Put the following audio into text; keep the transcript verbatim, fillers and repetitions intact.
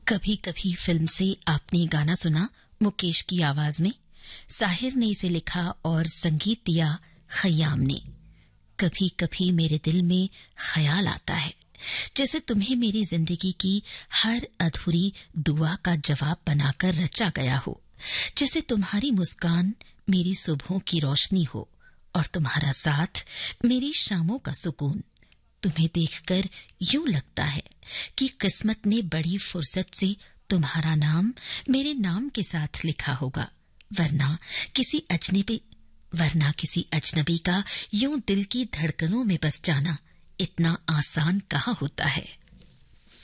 कभी कभी फिल्म से आपने गाना सुना मुकेश की आवाज में। साहिर ने इसे लिखा और संगीत दिया खयाम ने। कभी कभी मेरे दिल में ख्याल आता है जैसे तुम्हें मेरी जिंदगी की हर अधूरी दुआ का जवाब बनाकर रचा गया हो, जैसे तुम्हारी मुस्कान मेरी सुबहों की रोशनी हो और तुम्हारा साथ मेरी शामों का सुकून। तुम्हें देखकर यूं लगता है कि किस्मत ने बड़ी फुर्सत से तुम्हारा नाम मेरे नाम के साथ लिखा होगा, वरना किसी अजनबी वरना किसी अजनबी का यूं दिल की धड़कनों में बस जाना इतना आसान कहाँ होता है।